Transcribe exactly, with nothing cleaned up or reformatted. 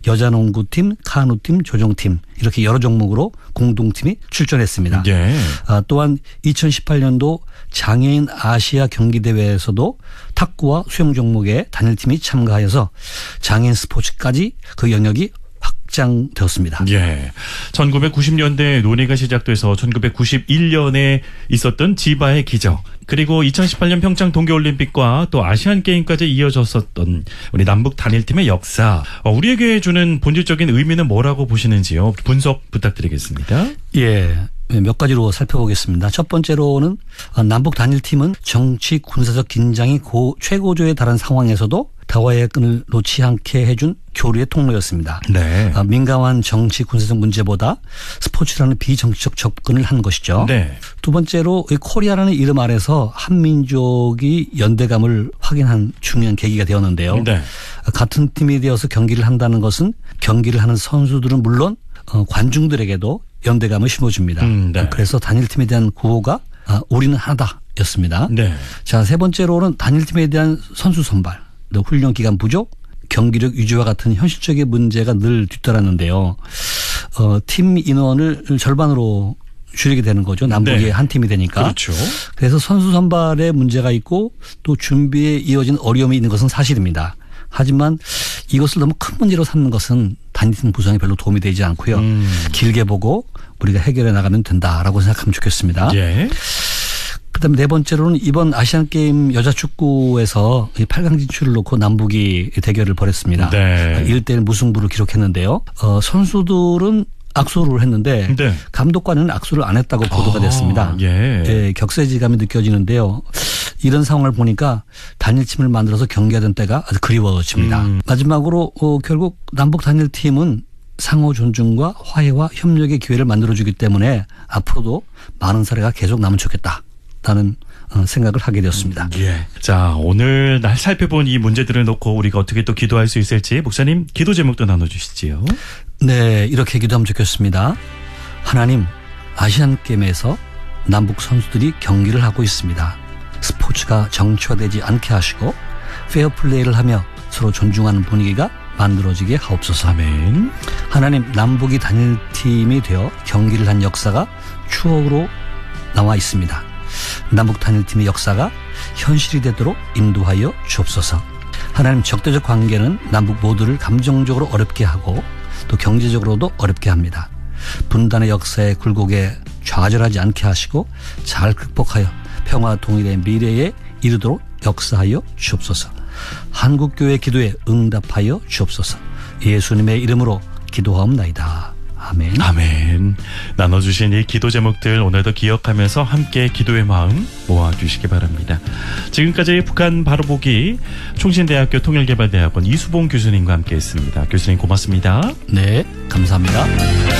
여자농구팀, 카누팀, 조종팀 이렇게 여러 종목으로 공동팀이 출전했습니다. 예. 아, 또한 이천십팔 년도 장애인 아시아 경기대회에서도 탁구와 수영 종목에 단일팀이 참가하여서 장애인 스포츠까지 그 영역이 확장되었습니다. 예. 천구백구십 년대 논의가 시작돼서 천구백구십일 년에 있었던 지바의 기적, 그리고 이천십팔 년 평창 동계올림픽과 또 아시안게임까지 이어졌었던 우리 남북 단일팀의 역사, 우리에게 주는 본질적인 의미는 뭐라고 보시는지요? 분석 부탁드리겠습니다. 예. 몇 가지로 살펴보겠습니다. 첫 번째로는 남북 단일팀은 정치 군사적 긴장이 고, 최고조에 달한 상황에서도 대화의 끈을 놓지 않게 해준 교류의 통로였습니다. 네. 민감한 정치 군사적 문제보다 스포츠라는 비정치적 접근을 한 것이죠. 네. 두 번째로 코리아라는 이름 아래서 한민족이 연대감을 확인한 중요한 계기가 되었는데요. 네. 같은 팀이 되어서 경기를 한다는 것은 경기를 하는 선수들은 물론 관중들에게도 연대감을 심어줍니다. 음, 네. 그래서 단일팀에 대한 구호가 우리는 하나다였습니다. 네. 자, 세 번째로는 단일팀에 대한 선수 선발, 또 훈련 기간 부족, 경기력 유지와 같은 현실적인 문제가 늘 뒤따랐는데요. 어, 팀 인원을 절반으로 줄이게 되는 거죠. 남북이 네. 한 팀이 되니까. 그렇죠. 그래서 선수 선발에 문제가 있고 또 준비에 이어진 어려움이 있는 것은 사실입니다. 하지만 이것을 너무 큰 문제로 삼는 것은 단일팀 구성에 별로 도움이 되지 않고요. 음. 길게 보고 우리가 해결해 나가면 된다라고 생각하면 좋겠습니다. 예. 그다음에 네 번째로는 이번 아시안게임 여자축구에서 팔 강 진출을 놓고 남북이 대결을 벌였습니다. 네. 일 대 일 무승부를 기록했는데요. 어, 선수들은 악수를 했는데 네. 감독관은 악수를 안 했다고 보도가 아, 됐습니다. 예. 예, 격세지감이 느껴지는데요. 이런 상황을 보니까 단일팀을 만들어서 경기하던 때가 아주 그리워집니다. 음. 마지막으로 어, 결국 남북 단일팀은 상호 존중과 화해와 협력의 기회를 만들어주기 때문에 앞으로도 많은 사례가 계속 나면 좋겠다. 라는 생각을 하게 되었습니다. 예. 자, 오늘 날 살펴본 이 문제들을 놓고 우리가 어떻게 또 기도할 수 있을지 목사님 기도 제목도 나눠주시지요. 네, 이렇게 기도하면 좋겠습니다. 하나님, 아시안게임에서 남북 선수들이 경기를 하고 있습니다. 스포츠가 정치화되지 않게 하시고 페어플레이를 하며 서로 존중하는 분위기가 만들어지게 하옵소서. 아멘. 하나님, 남북이 단일팀이 되어 경기를 한 역사가 추억으로 나와 있습니다. 남북 단일팀의 역사가 현실이 되도록 인도하여 주옵소서. 하나님, 적대적 관계는 남북 모두를 감정적으로 어렵게 하고 또 경제적으로도 어렵게 합니다. 분단의 역사의 굴곡에 좌절하지 않게 하시고 잘 극복하여 평화 통일의 미래에 이르도록 역사하여 주옵소서. 한국교회 기도에 응답하여 주옵소서. 예수님의 이름으로 기도하옵나이다. 아멘. 아멘. 나눠주신 이 기도 제목들 오늘도 기억하면서 함께 기도의 마음 모아주시기 바랍니다. 지금까지 북한 바로보기 총신대학교 통일개발대학원 이수봉 교수님과 함께했습니다. 교수님 고맙습니다. 네, 감사합니다.